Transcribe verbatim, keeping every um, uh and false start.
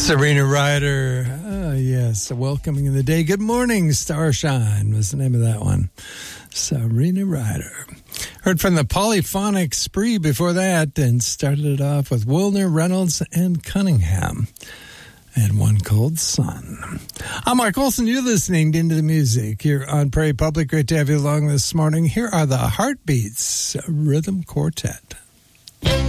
Serena Ryder, oh, yes, welcoming in the day. Good morning, Starshine was the name of that one. Serena Ryder. Heard from the Polyphonic Spree before that, and started it off with Wilner, Reynolds, and Cunningham, and one called Sun. I'm Mark Olson. You're listening to Into the Music here on Prairie Public. Great to have you along this morning. Here are the Heartbeats Rhythm Quartet.